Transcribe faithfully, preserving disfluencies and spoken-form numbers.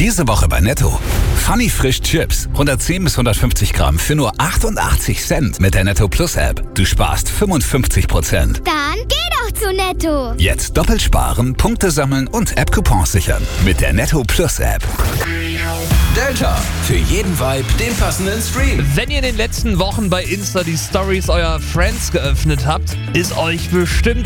Diese Woche bei Netto. Funny Frisch Chips. hundertzehn bis hundertfünfzig Gramm für nur achtundachtzig Cent mit der Netto Plus App. Du sparst fünfundfünfzig Prozent. Dann geh doch zu Netto. Jetzt doppelt sparen, Punkte sammeln und App-Coupons sichern. Mit der Netto Plus App. Delta. Für jeden Vibe den passenden Stream. Wenn ihr in den letzten Wochen bei Insta die Stories eurer Friends geöffnet habt, ist euch bestimmt